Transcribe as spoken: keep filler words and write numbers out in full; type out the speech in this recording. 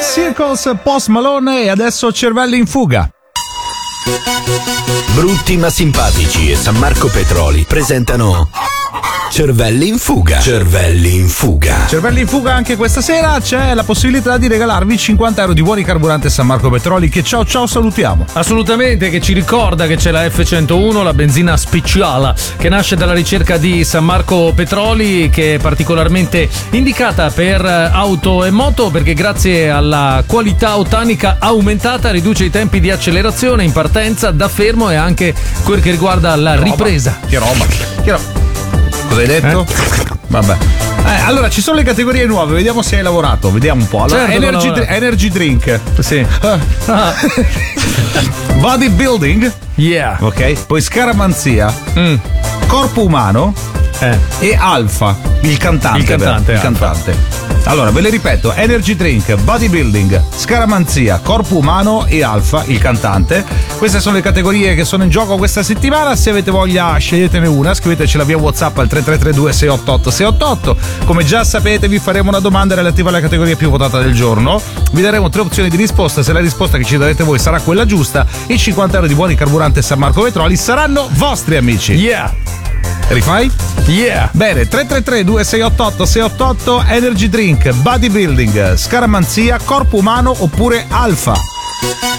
Circles, Post Malone e adesso Cervelli in fuga. Brutti ma simpatici e San Marco Petroli presentano Cervelli in fuga. Cervelli in fuga. Cervelli in fuga anche questa sera. C'è la possibilità di regalarvi cinquanta euro di buoni carburante San Marco Petroli. Che ciao ciao salutiamo. Assolutamente, che ci ricorda che c'è la F centouno, la benzina speciale, che nasce dalla ricerca di San Marco Petroli, che è particolarmente indicata per auto e moto, perché grazie alla qualità ottanica aumentata riduce i tempi di accelerazione in partenza, da fermo e anche quel che riguarda la Che roba, ripresa. Che roba. Che roba. Cosa hai detto? Eh? Vabbè. Eh, allora ci sono le categorie nuove, vediamo se hai lavorato, vediamo un po'. Allora, Certo, energy, no, no. energy drink. Sì. Ah. Bodybuilding. Yeah. Ok. Poi scaramanzia. Mm. Corpo umano. Eh. E Alfa, il cantante. Il cantante, vero? Il Alfa. cantante. Allora, ve le ripeto: energy drink, bodybuilding, scaramanzia, corpo umano e Alfa, il cantante. Queste sono le categorie che sono in gioco questa settimana. Se avete voglia, sceglietene una, scrivetecela via WhatsApp al tre tre tre due sei otto otto sei otto otto. Come già sapete, vi faremo una domanda relativa alla categoria più votata del giorno. Vi daremo tre opzioni di risposta. Se la risposta che ci darete voi sarà quella giusta, i cinquanta euro di buoni carburante San Marco Petroli saranno vostri, amici. Yeah. Rifai? Yeah. Bene, tre tre tre due sei otto otto sei otto otto, energy drink, bodybuilding, scaramanzia, corpo umano oppure Alfa.